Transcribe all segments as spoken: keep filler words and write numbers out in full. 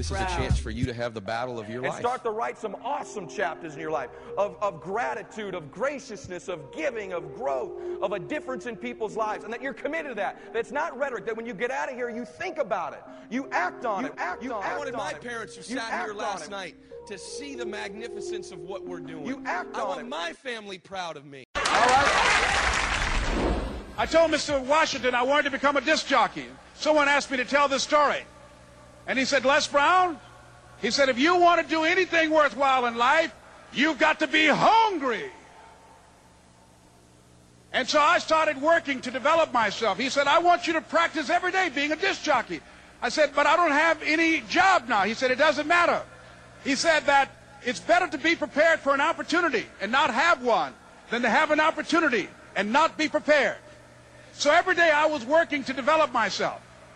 This is a chance for you to have the battle of your and life. start to write some awesome chapters in your life of, of gratitude, of graciousness, of giving, of growth, of a difference in people's lives, and that you're committed to that. That's not rhetoric, that when you get out of here, you think about it. You act on You it. Act you, on I it. wanted my it. parents who You sat act here on last it. night to see the magnificence of what we're doing. You act I on want it. my family proud of me. All right. I told Mister Washington I wanted to become a disc jockey. Someone asked me to tell this story. And he said, Les Brown, he said, if you want to do anything worthwhile in life, you've got to be hungry. And so I started working to develop myself. He said, I want you to practice every day being a disc jockey. I said, but I don't have any job now. He said, it doesn't matter. He said that it's better to be prepared for an opportunity and not have one than to have an opportunity and not be prepared. So every day I was working to develop myself.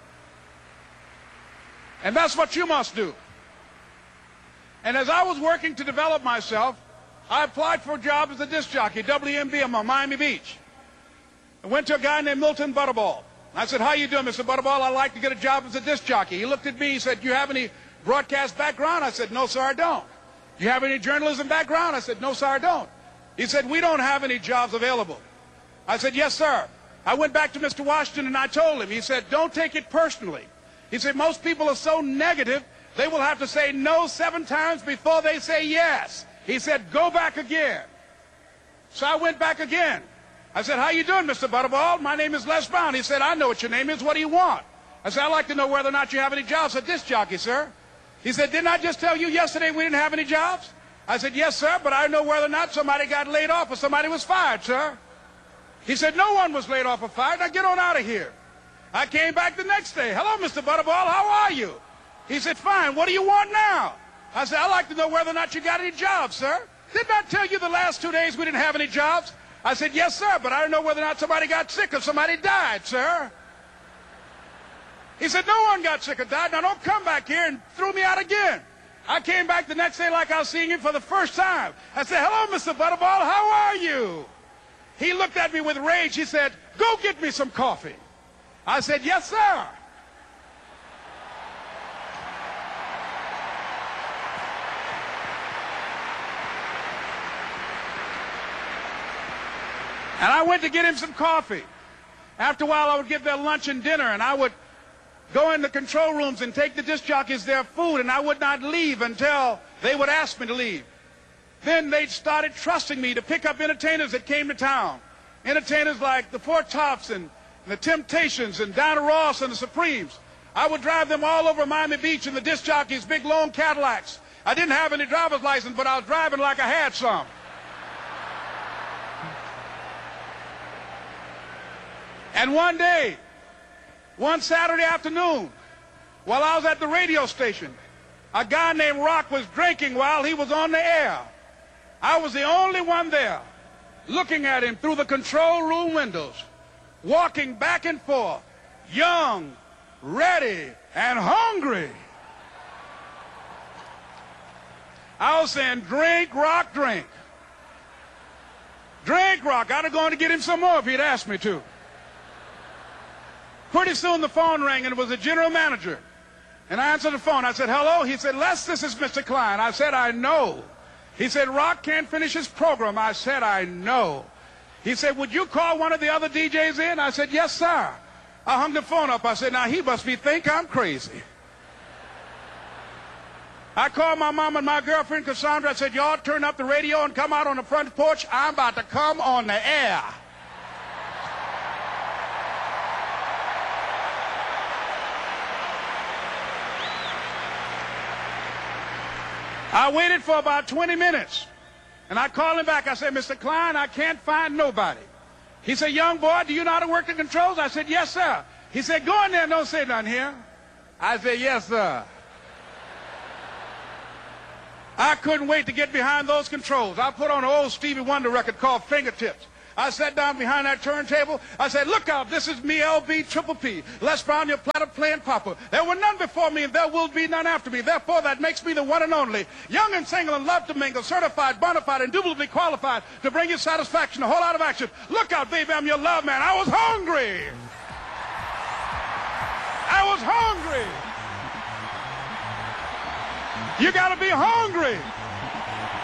And that's what you must do. And as I was working to develop myself, I applied for a job as a disc jockey, W M B M on Miami Beach. I went to a guy named Milton Butterball. I said, how you doing, Mister Butterball? I'd like to get a job as a disc jockey. He looked at me, he said, do you have any broadcast background? I said, no, sir, I don't. Do you have any journalism background? I said, no, sir, I don't. He said, we don't have any jobs available. I said, yes, sir. I went back to Mister Washington and I told him. He said, don't take it personally. He said, most people are so negative, they will have to say no seven times before they say yes. He said, go back again. So I went back again. I said, how you doing, Mister Butterball? My name is Les Brown. He said, I know what your name is. What do you want? I said, I'd like to know whether or not you have any jobs at disc jockey, sir. He said, didn't I just tell you yesterday we didn't have any jobs? I said, yes, sir, but I know whether or not somebody got laid off or somebody was fired, sir. He said, no one was laid off or fired. Now get on out of here. I came back the next day. Hello, Mister Butterball, how are you? He said, fine, what do you want now? I said, I'd like to know whether or not you got any jobs, sir. Didn't I tell you the last two days we didn't have any jobs? I said, yes, sir, but I don't know whether or not somebody got sick or somebody died, sir. He said, no one got sick or died. Now don't come back here and throw me out again. I came back the next day like I was seeing him for the first time. I said, hello, Mister Butterball, how are you? He looked at me with rage. He said, go get me some coffee. I said, yes, sir. And I went to get him some coffee. After a while, I would give their lunch and dinner, and I would go in the control rooms and take the disc jockeys their food, and I would not leave until they would ask me to leave. Then they started trusting me to pick up entertainers that came to town. Entertainers like the Four Tops and, and the Temptations and Diana Ross and the Supremes. I would drive them all over Miami Beach in the disc jockeys' big long Cadillacs. I didn't have any driver's license, but I was driving like I had some. And one day, one Saturday afternoon, while I was at the radio station, a guy named Rock was drinking while he was on the air. I was the only one there, looking at him through the control room windows, walking back and forth, young, ready, and hungry. I was saying, drink, Rock, drink. Drink, Rock. I'd have gone to get him some more if he'd asked me to. Pretty soon the phone rang, and it was the general manager. And I answered the phone. I said, hello? He said, Les, this is Mister Klein. I said, I know. He said, Rock can't finish his program. I said, I know. He said, would you call one of the other D Js in? I said, yes, sir. I hung the phone up. I said, now he must be think I'm crazy. I called my mom and my girlfriend, Cassandra. I said, y'all turn up the radio and come out on the front porch. I'm about to come on the air. I waited for about twenty minutes, and I called him back. I said, Mister Klein, I can't find nobody. He said, young boy, do you know how to work the controls? I said, yes, sir. He said, go in there and don't say nothing here. I said, yes, sir. I couldn't wait to get behind those controls. I put on an old Stevie Wonder record called Fingertips. I sat down behind that turntable. I said, look out, this is me, L B Triple P. Les Brown, your platter playing papa. There were none before me, and there will be none after me. Therefore, that makes me the one and only. Young and single and love to mingle, certified, bona fide, indubitably qualified to bring you satisfaction, a whole lot of action. Look out, baby, I'm your love man. I was hungry. I was hungry. You got to be hungry